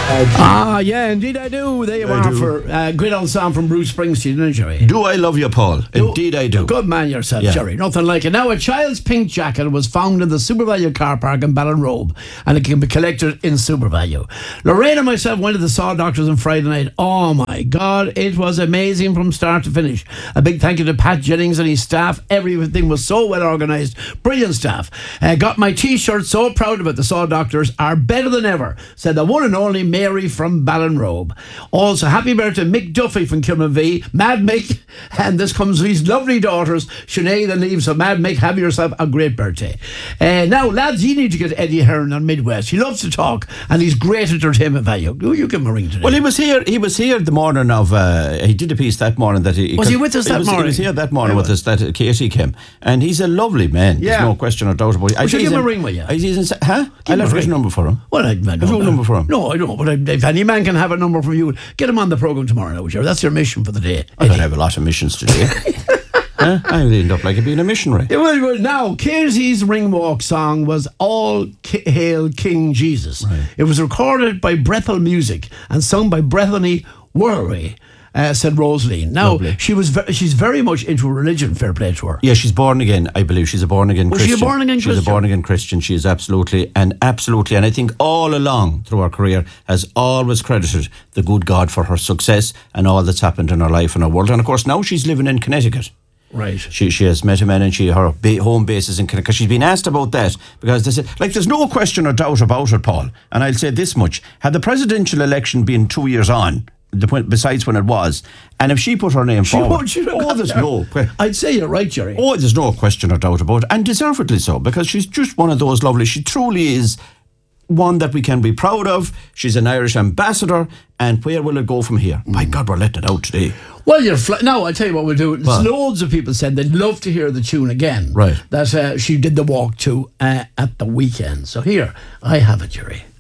Yeah, indeed I do. There you are for a great old song from Bruce Springsteen, isn't it, Jerry? Do I love you, Paul? Indeed I do. Good man yourself, Jerry. Nothing like it. Now, a child's pink jacket was found in the SuperValu car park in Ballinrobe, and it can be collected in SuperValu. Lorraine and myself went to the Saw Doctors on Friday night. Oh my God, it was amazing from start to finish. A big thank you to Pat Jennings and his staff. Everything was so well organised. Brilliant staff. Got my t-shirt, so proud of it. The Saw Doctors are better than ever, said the one and only Mary from Ballinrobe. Also, happy birthday Mick Duffy from Kilmanvee, Mad Mick, and this comes to his lovely daughters Sinead and Eve. So Mad Mick, have yourself a great birthday. Now lads, you need to get Eddie Hearn on Midwest. He loves to talk and he's great entertainment value. You give him a ring today. Well, he was here the morning of he did a piece that morning that was he with us that morning? He was here that morning with us, that Katie came, and he's a lovely man. There's no question or doubt about it. Well, should give him a ring with you? I left his number for him. Well, I've no number for him. No, I don't, but if any man can have a number from you, get him on the programme tomorrow now, Jerry. That's your mission for the day. I don't have a lot of missions today. I'll end up like being a missionary. Well, now, Casey's Ringwalk song was All Hail King Jesus. Right. It was recorded by Brethel Music and sung by Brethany Worley. Said Rosaline. Now, she's very much into religion, fair play to her. Yeah, she's born again, I believe. She's a born again Christian. She's a born again Christian? She's a born again Christian. She is absolutely, and I think all along through her career has always credited the good God for her success and all that's happened in her life and her world. And of course, now she's living in Connecticut. Right. She has met a man and her home base is in Connecticut. Because she's been asked about that. Because they said, there's no question or doubt about it, Paul. And I'll say this much. Had the presidential election been 2 years on, besides when it was, and if she put her name forward, there's no question. I'd say you're right, Jerry. There's no question or doubt about it, and deservedly so, because she's just one of those lovely. She truly is one that we can be proud of. She's an Irish ambassador, and where will it go from here? My God, we're letting it out today. Well, now I'll tell you what we'll do. Loads of people said they'd love to hear the tune again. Right. That she did the walk to at the weekend. So here, I have it, Jerry.